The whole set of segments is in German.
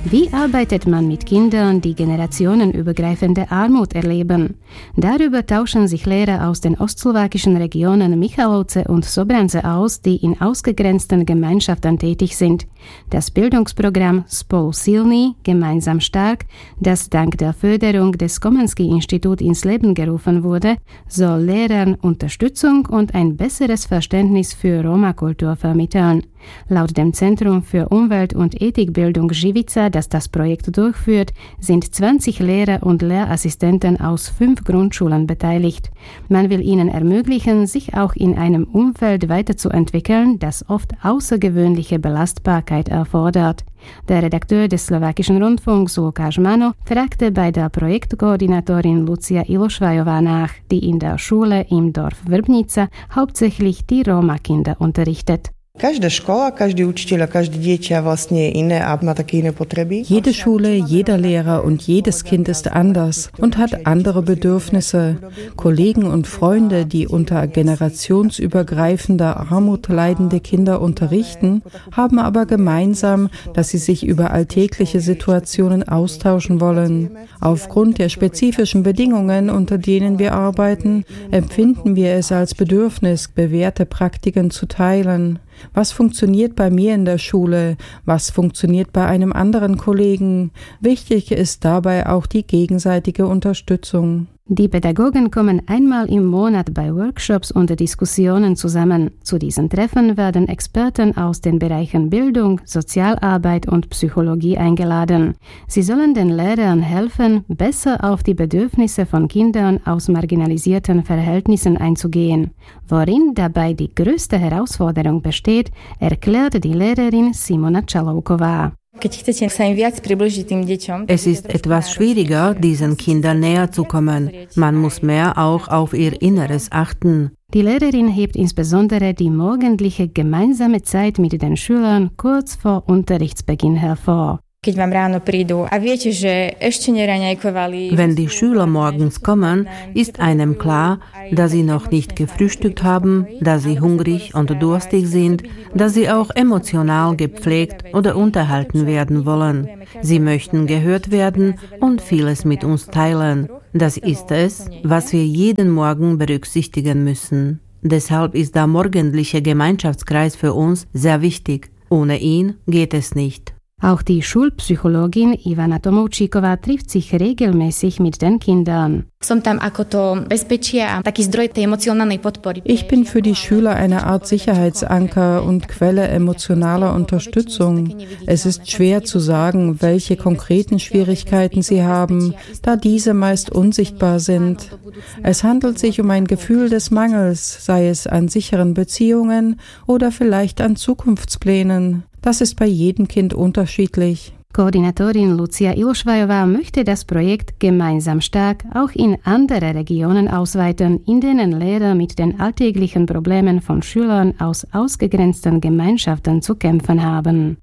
Wie arbeitet man mit Kindern, die generationenübergreifende Armut erleben? Darüber tauschen sich Lehrer aus den ostslowakischen Regionen Michalovce und Sobrance aus, die in ausgegrenzten Gemeinschaften tätig sind. Das Bildungsprogramm Spolu silní, gemeinsam stark, das dank der Förderung des Komenský-Institut ins Leben gerufen wurde, soll Lehrern Unterstützung und ein besseres Verständnis für Roma-Kultur vermitteln. Laut dem Zentrum für Umwelt- und Ethikbildung Živica, das das Projekt durchführt, sind 20 Lehrer und Lehrassistenten aus 5 Grundschulen beteiligt. Man will ihnen ermöglichen, sich auch in einem Umfeld weiterzuentwickeln, das oft außergewöhnliche Belastbarkeit erfordert. Der Redakteur des slowakischen Rundfunks Lukáš Mano fragte bei der Projektkoordinatorin Lucia Ilošvajová nach, die in der Schule im Dorf Vrbnica hauptsächlich die Roma-Kinder unterrichtet. Každá škola, každý učiteľ a každé dieťa vlastne je iné a má také iné potreby. Jede Schule, jeder Lehrer und jedes Kind ist anders und hat andere Bedürfnisse. Kollegen und Freunde, die unter generationsübergreifender Armut leidende Kinder unterrichten, haben aber gemeinsam, dass sie sich über alltägliche Situationen austauschen wollen. Aufgrund der spezifischen Bedingungen, unter denen wir arbeiten, empfinden wir es als Bedürfnis, bewährte Praktiken zu teilen. Was funktioniert bei mir in der Schule? Was funktioniert bei einem anderen Kollegen? Wichtig ist dabei auch die gegenseitige Unterstützung. Die Pädagogen kommen einmal im Monat bei Workshops und Diskussionen zusammen. Zu diesen Treffen werden Experten aus den Bereichen Bildung, Sozialarbeit und Psychologie eingeladen. Sie sollen den Lehrern helfen, besser auf die Bedürfnisse von Kindern aus marginalisierten Verhältnissen einzugehen. Worin dabei die größte Herausforderung besteht, erklärt die Lehrerin Simona Čalouková. Es ist etwas schwieriger, diesen Kindern näher zu kommen. Man muss mehr auch auf ihr Inneres achten. Die Lehrerin hebt insbesondere die morgendliche gemeinsame Zeit mit den Schülern kurz vor Unterrichtsbeginn hervor. Wenn die Schüler morgens kommen, ist einem klar, dass sie noch nicht gefrühstückt haben, dass sie hungrig und durstig sind, dass sie auch emotional gepflegt oder unterhalten werden wollen. Sie möchten gehört werden und vieles mit uns teilen. Das ist es, was wir jeden Morgen berücksichtigen müssen. Deshalb ist der morgendliche Gemeinschaftskreis für uns sehr wichtig. Ohne ihn geht es nicht. Auch die Schulpsychologin Ivana Tomoučíková trifft sich regelmäßig mit den Kindern. Ich bin für die Schüler eine Art Sicherheitsanker und Quelle emotionaler Unterstützung. Es ist schwer zu sagen, welche konkreten Schwierigkeiten sie haben, da diese meist unsichtbar sind. Es handelt sich um ein Gefühl des Mangels, sei es an sicheren Beziehungen oder vielleicht an Zukunftsplänen. Das ist bei jedem Kind unterschiedlich. Koordinatorin Lucia Ilošvajová möchte das Projekt Gemeinsam stark auch in andere Regionen ausweiten, in denen Lehrer mit den alltäglichen Problemen von Schülern aus ausgegrenzten Gemeinschaften zu kämpfen haben.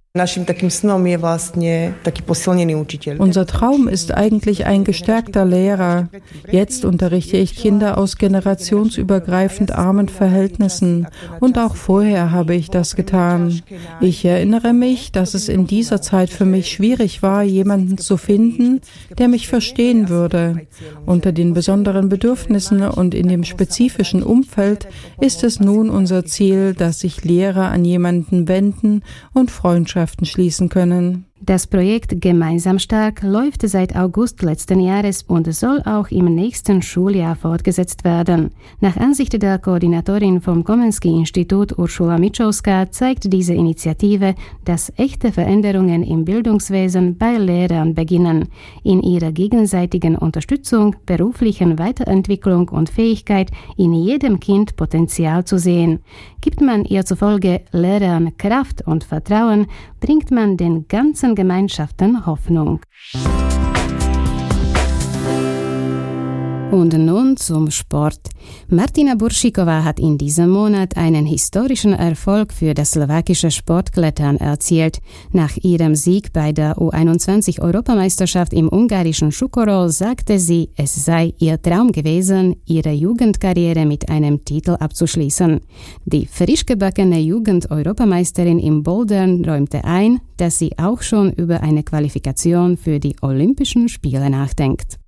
Unser Traum ist eigentlich ein gestärkter Lehrer. Jetzt unterrichte ich Kinder aus generationsübergreifend armen Verhältnissen und auch vorher habe ich das getan. Ich erinnere mich, dass es in dieser Zeit für mich schwierig war, jemanden zu finden, der mich verstehen würde. Unter den besonderen Bedürfnissen und in dem spezifischen Umfeld ist es nun unser Ziel, dass sich Lehrer an jemanden wenden und Freundschaften schließen können. Das Projekt Gemeinsam stark läuft seit August letzten Jahres und soll auch im nächsten Schuljahr fortgesetzt werden. Nach Ansicht der Koordinatorin vom Komenský-Institut Uršula Mičovská zeigt diese Initiative, dass echte Veränderungen im Bildungswesen bei Lehrern beginnen. In ihrer gegenseitigen Unterstützung, beruflichen Weiterentwicklung und Fähigkeit, in jedem Kind Potenzial zu sehen. Gibt man ihr zufolge Lehrern Kraft und Vertrauen, bringt man den ganzen Gemeinschaften Hoffnung. Und nun zum Sport. Martina Buršíková hat in diesem Monat einen historischen Erfolg für das slowakische Sportklettern erzielt. Nach ihrem Sieg bei der U21-Europameisterschaft im ungarischen Sukorol sagte sie, es sei ihr Traum gewesen, ihre Jugendkarriere mit einem Titel abzuschließen. Die frischgebackene Jugend-Europameisterin im Bouldern räumte ein, dass sie auch schon über eine Qualifikation für die Olympischen Spiele nachdenkt.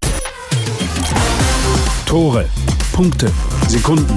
Tore, Punkte, Sekunden.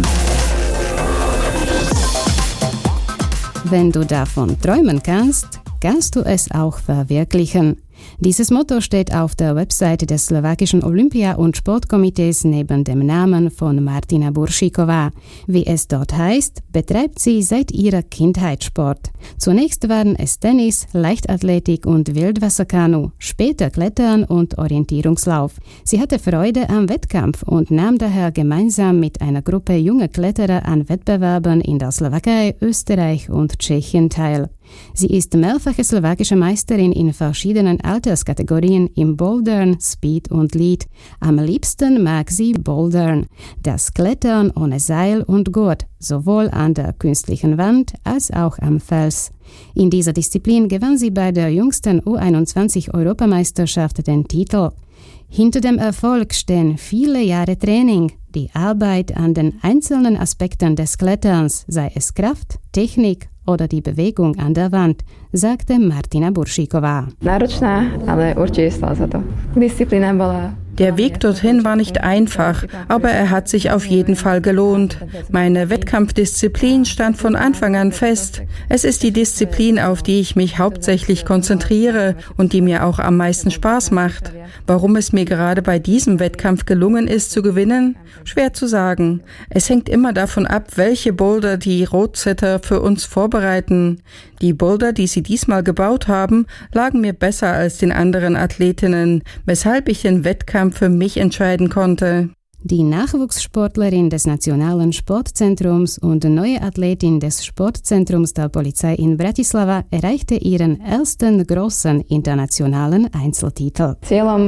Wenn du davon träumen kannst, kannst du es auch verwirklichen. Dieses Motto steht auf der Webseite des slowakischen Olympia- und Sportkomitees neben dem Namen von Martina Buršíková. Wie es dort heißt, betreibt sie seit ihrer Kindheit Sport. Zunächst waren es Tennis, Leichtathletik und Wildwasserkanu, später Klettern und Orientierungslauf. Sie hatte Freude am Wettkampf und nahm daher gemeinsam mit einer Gruppe junger Kletterer an Wettbewerben in der Slowakei, Österreich und Tschechien teil. Sie ist mehrfache slowakische Meisterin in verschiedenen Alterskategorien im Bouldern, Speed und Lead. Am liebsten mag sie Bouldern, das Klettern ohne Seil und Gurt, sowohl an der künstlichen Wand als auch am Fels. In dieser Disziplin gewann sie bei der jüngsten U21-Europameisterschaft den Titel. Hinter dem Erfolg stehen viele Jahre Training, die Arbeit an den einzelnen Aspekten des Kletterns, sei es Kraft, Technik oder die Bewegung an der Wand, sagte Martina Buršíková. Der Weg dorthin war nicht einfach, aber er hat sich auf jeden Fall gelohnt. Meine Wettkampfdisziplin stand von Anfang an fest. Es ist die Disziplin, auf die ich mich hauptsächlich konzentriere und die mir auch am meisten Spaß macht. Warum es mir gerade bei diesem Wettkampf gelungen ist zu gewinnen? Schwer zu sagen. Es hängt immer davon ab, welche Boulder die Roadsetter für uns vorbereiten. Die Boulder, die sie diesmal gebaut haben, lagen mir besser als den anderen Athletinnen, weshalb ich den Wettkampf für mich entscheiden konnte. Die Nachwuchssportlerin des Nationalen Sportzentrums und neue Athletin des Sportzentrums der Polizei in Bratislava erreichte ihren ersten großen internationalen Einzeltitel.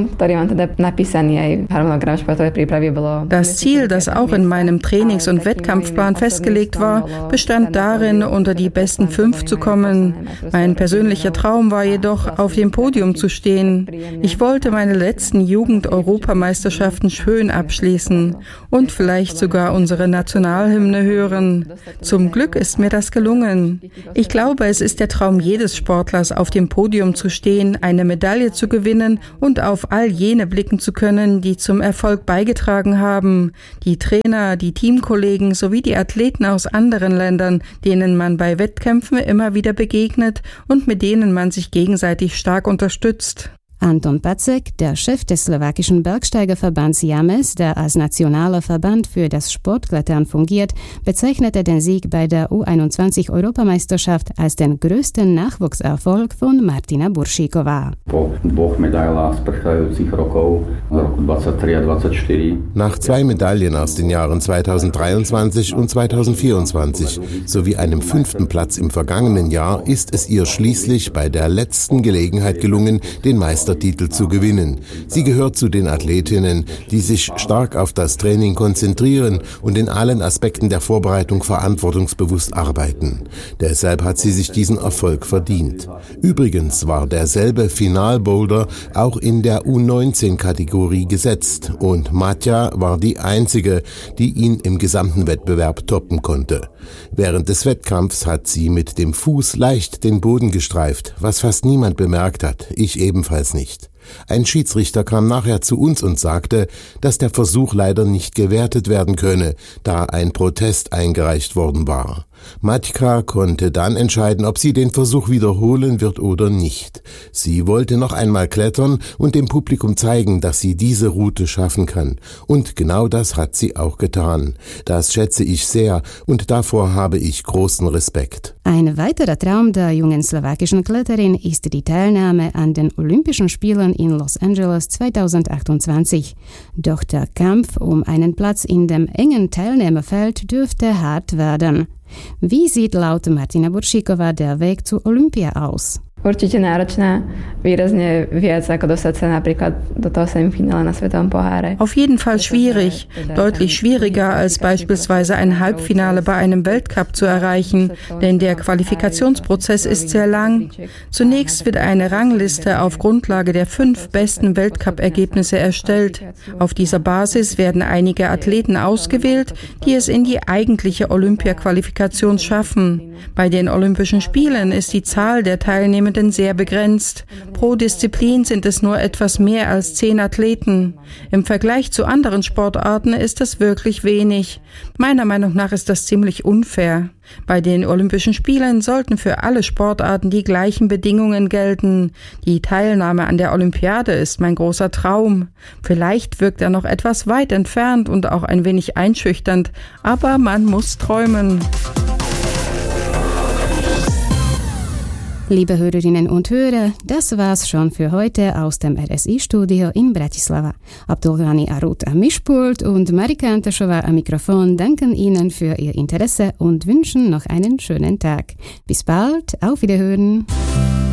Das Ziel, das auch in meinem Trainings- und Wettkampfplan festgelegt war, bestand darin, unter die besten 5 zu kommen. Mein persönlicher Traum war jedoch, auf dem Podium zu stehen. Ich wollte meine letzten Jugend-Europameisterschaften schön abschließen und vielleicht sogar unsere Nationalhymne hören. Zum Glück ist mir das gelungen. Ich glaube, es ist der Traum jedes Sportlers, auf dem Podium zu stehen, eine Medaille zu gewinnen und auf all jene blicken zu können, die zum Erfolg beigetragen haben. Die Trainer, die Teamkollegen sowie die Athleten aus anderen Ländern, denen man bei Wettkämpfen immer wieder begegnet und mit denen man sich gegenseitig stark unterstützt. Anton Pacek, der Chef des slowakischen Bergsteigerverbands JAMES, der als nationaler Verband für das Sportklettern fungiert, bezeichnete den Sieg bei der U21-Europameisterschaft als den größten Nachwuchserfolg von Martina Buršíková. Nach 2 Medaillen aus den Jahren 2023 und 2024 sowie einem 5. Platz im vergangenen Jahr ist es ihr schließlich bei der letzten Gelegenheit gelungen, den Meistertitel zu gewinnen. Sie gehört zu den Athletinnen, die sich stark auf das Training konzentrieren und in allen Aspekten der Vorbereitung verantwortungsbewusst arbeiten. Deshalb hat sie sich diesen Erfolg verdient. Übrigens war derselbe Finalboulder auch in der U19-Kategorie gesetzt und Matja war die einzige, die ihn im gesamten Wettbewerb toppen konnte. Während des Wettkampfs hat sie mit dem Fuß leicht den Boden gestreift, was fast niemand bemerkt hat, ich ebenfalls nicht. Ein Schiedsrichter kam nachher zu uns und sagte, dass der Versuch leider nicht gewertet werden könne, da ein Protest eingereicht worden war. Matka konnte dann entscheiden, ob sie den Versuch wiederholen wird oder nicht. Sie wollte noch einmal klettern und dem Publikum zeigen, dass sie diese Route schaffen kann. Und genau das hat sie auch getan. Das schätze ich sehr und davor habe ich großen Respekt. Ein weiterer Traum der jungen slowakischen Kletterin ist die Teilnahme an den Olympischen Spielen in Los Angeles 2028. Doch der Kampf um einen Platz in dem engen Teilnehmerfeld dürfte hart werden. Wie sieht laut Martina Buršíková der Weg zu Olympia aus? určite náročná, výrazne viac ako dostať sa napríklad do toho Semifinále na Svetovom poháre. Auf jeden Fall schwierig, deutlich schwieriger als beispielsweise ein Halbfinale bei einem Weltcup zu erreichen, denn der Qualifikationsprozess ist sehr lang. Zunächst wird eine Rangliste auf Grundlage der 5 besten Weltcup-Ergebnisse erstellt. Auf dieser Basis werden einige Athleten ausgewählt, die es in die eigentliche Olympia-Qualifikation schaffen. Bei den Olympischen Spielen ist die Zahl der Teilnehmenden sehr begrenzt. Pro Disziplin sind es nur etwas mehr als 10 Athleten. Im Vergleich zu anderen Sportarten ist das wirklich wenig. Meiner Meinung nach ist das ziemlich unfair. Bei den Olympischen Spielen sollten für alle Sportarten die gleichen Bedingungen gelten. Die Teilnahme an der Olympiade ist mein großer Traum. Vielleicht wirkt er noch etwas weit entfernt und auch ein wenig einschüchternd, aber man muss träumen. Liebe Hörerinnen und Hörer, das war's schon für heute aus dem RSI-Studio in Bratislava. Abdulghani Arut am Mischpult und Marika Antaschova am Mikrofon danken Ihnen für Ihr Interesse und wünschen noch einen schönen Tag. Bis bald, auf Wiederhören.